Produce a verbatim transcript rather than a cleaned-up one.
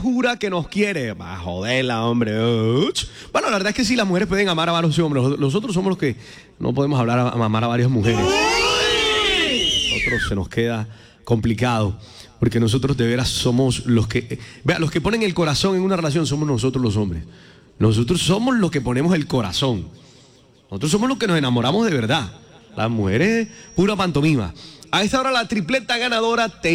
jura que nos quiere. Va a joderla, hombre. Uch. Bueno, la verdad es que sí, las mujeres pueden amar a varios hombres. Nosotros somos los que no podemos hablar a, a amar a varias mujeres. Nosotros se nos queda complicado. Porque nosotros de veras somos los que... Vea, los que ponen el corazón en una relación somos nosotros los hombres. Nosotros somos los que ponemos el corazón. Nosotros somos los que nos enamoramos de verdad. Las mujeres, pura pantomima. A esta hora la tripleta ganadora te